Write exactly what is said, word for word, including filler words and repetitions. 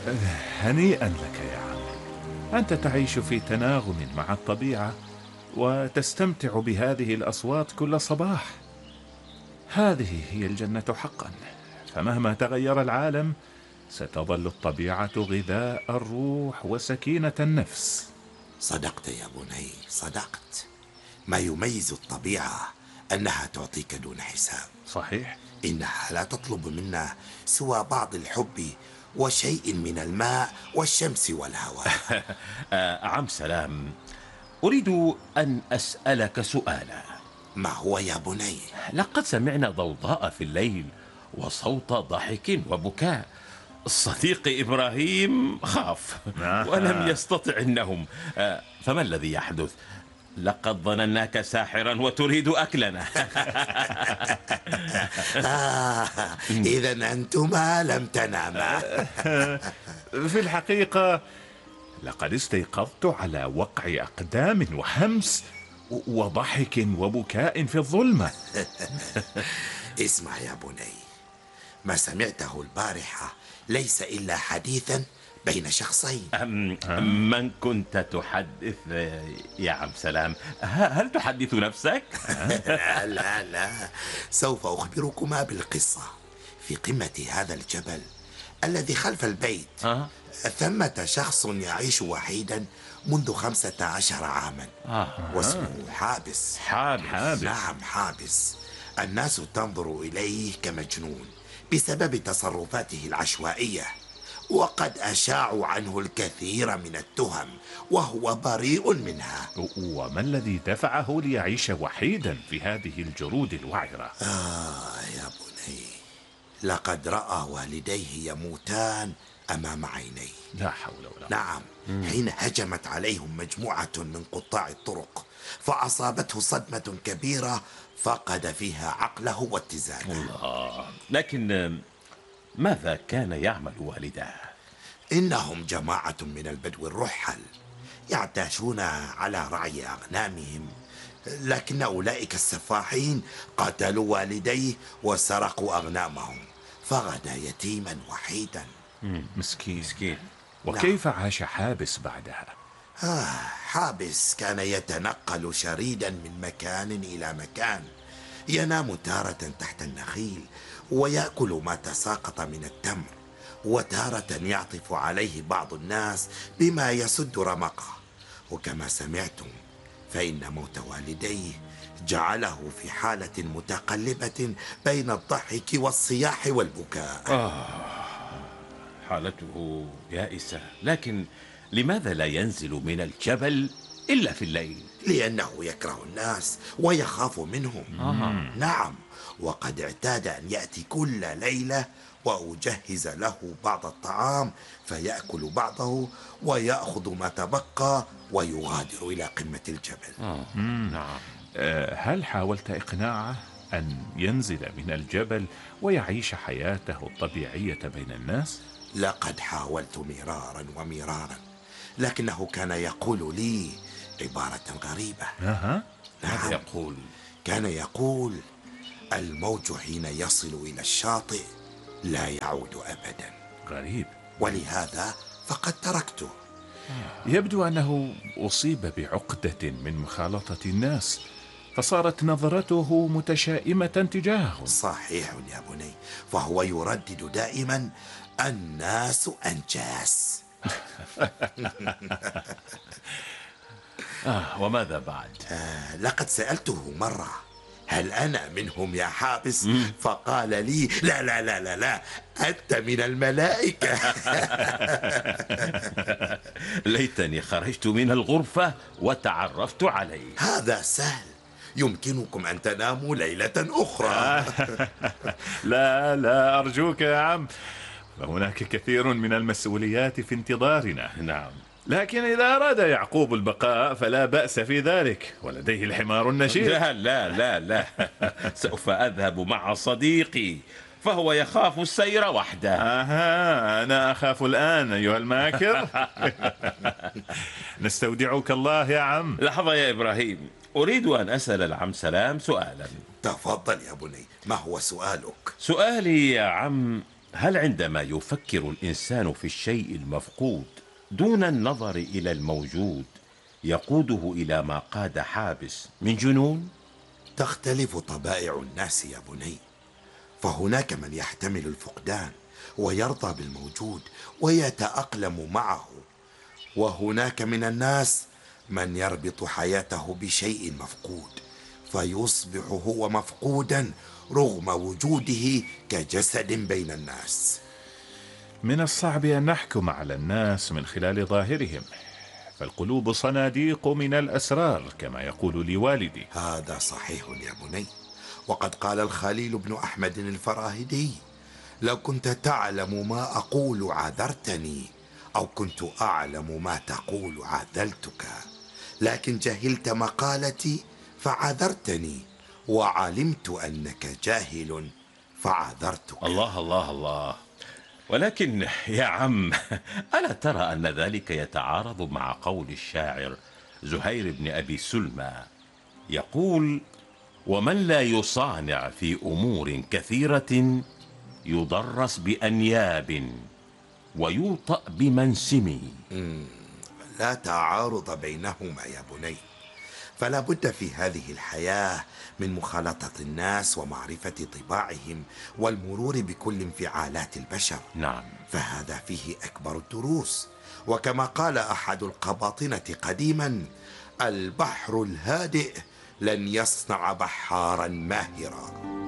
هنيئا لك يا عم. أنت تعيش في تناغم مع الطبيعة وتستمتع بهذه الأصوات كل صباح. هذه هي الجنة حقا. فمهما تغير العالم ستظل الطبيعة غذاء الروح وسكينة النفس. صدقت يا بني، صدقت. ما يميز الطبيعة أنها تعطيك دون حساب. صحيح. إنها لا تطلب منا سوى بعض الحب وشيء من الماء والشمس والهواء. آه، عم سلام، أريد أن أسألك سؤالا. ما هو يا بني؟ لقد سمعنا ضوضاء في الليل وصوت ضحك وبكاء. صديقي إبراهيم خاف ولم يستطع النوم. آه، فما الذي يحدث؟ لقد ظنناك ساحرا وتريد أكلنا. آه، إذا أنتما لم تناما. في الحقيقة لقد استيقظت على وقع أقدام وهمس وضحك وبكاء في الظلمة. اسمع يا بني، ما سمعته البارحة ليس إلا حديثا بين شخصين. من كنت تحدث يا عم سلام؟ هل تحدث نفسك؟ لا لا لا، سوف أخبركما بالقصة. في قمة هذا الجبل الذي خلف البيت أه؟ ثمة شخص يعيش وحيدا منذ خمسة عشر عاما. أه. واسمه حابس. حابس. حابس. نعم حابس. الناس تنظر إليه كمجنون بسبب تصرفاته العشوائية، وقد أشاعوا عنه الكثير من التهم وهو بريء منها. وما الذي دفعه ليعيش وحيدا في هذه الجرود الوعرة؟ آه يا بني، لقد رأى والديه يموتان أمام عينيه. لا حول ولا قوة. نعم. حين هجمت عليهم مجموعة من قطاع الطرق فأصابته صدمة كبيرة فقد فيها عقله واتزانه. الله. لكن ماذا كان يعمل والداه؟ إنهم جماعة من البدو الرحل يعتاشون على رعي أغنامهم، لكن أولئك السفاحين قتلوا والديه وسرقوا أغنامهم، فغدا يتيما وحيدا. مسكين. مسكين. وكيف عاش حابس بعدها؟ آه حابس كان يتنقل شريدا من مكان إلى مكان، ينام تارة تحت النخيل ويأكل ما تساقط من التمر، وتارة يعطف عليه بعض الناس بما يسد رمقه. وكما سمعتم فإن موت والديه جعله في حالة متقلبة بين الضحك والصياح والبكاء. آه، حالته يائسة. لكن لماذا لا ينزل من الجبل إلا في الليل؟ لأنه يكره الناس ويخاف منهم. آه. نعم، وقد اعتاد أن يأتي كل ليلة وأجهز له بعض الطعام فيأكل بعضه ويأخذ ما تبقى ويغادر إلى قمة الجبل. آه. نعم. أه هل حاولت إقناعه أن ينزل من الجبل ويعيش حياته الطبيعية بين الناس؟ لقد حاولت مرارا ومرارا، لكنه كان يقول لي عبارة غريبة. أها. ماذا يقول؟ كان يقول: الموج حين يصل إلى الشاطئ لا يعود أبدا. غريب. ولهذا فقد تركته. يبدو أنه أصيب بعقدة من مخالطة الناس فصارت نظرته متشائمة تجاههم. صحيح يا بني، فهو يردد دائما: الناس أنجاس. آه، وماذا بعد؟ آه لقد سألته مرة: هل أنا منهم يا حابس؟ فقال لي: لا لا لا لا لا، أنت من الملائكة. ليتني خرجت من الغرفة وتعرفت عليه. هذا سهل، يمكنكم أن تناموا ليلة أخرى. لا لا أرجوك يا عم، فهناك كثير من المسؤوليات في انتظارنا. نعم. لكن إذا أراد يعقوب البقاء فلا بأس في ذلك، ولديه الحمار النشيط. لا لا لا لا، سوف أذهب مع صديقي فهو يخاف السير وحده. أها، أنا أخاف الآن أيها الماكر. نستودعك الله يا عم. لحظة يا إبراهيم، أريد أن أسأل العم سلام سؤالا. تفضل يا بني، ما هو سؤالك؟ سؤالي يا عم: هل عندما يفكر الإنسان في الشيء المفقود دون النظر إلى الموجود يقوده إلى ما قاد حابس من جنون؟ تختلف طبائع الناس يا بني، فهناك من يحتمل الفقدان ويرضى بالموجود ويتأقلم معه، وهناك من الناس من يربط حياته بشيء مفقود فيصبح هو مفقودا رغم وجوده كجسد بين الناس. من الصعب أن نحكم على الناس من خلال ظاهرهم، فالقلوب صناديق من الأسرار كما يقول لي والدي. هذا صحيح يا بني، وقد قال الخليل بن أحمد الفراهيدي: لو كنت تعلم ما أقول عذرتني، أو كنت أعلم ما تقول عذلتك، لكن جهلت مقالتي فعذرتني، وعلمت أنك جاهل فعذرتك. الله الله الله. ولكن يا عم، ألا ترى أن ذلك يتعارض مع قول الشاعر زهير بن أبي سلمى يقول: ومن لا يصانع في أمور كثيرة يضرس بأنياب ويوطأ بمنسم. لا تعارض بينهما يا بني، فلا بد في هذه الحياة من مخالطة الناس ومعرفة طباعهم والمرور بكل انفعالات البشر. نعم، فهذا فيه أكبر الدروس، وكما قال أحد القباطنة قديما: البحر الهادئ لن يصنع بحارا ماهرا.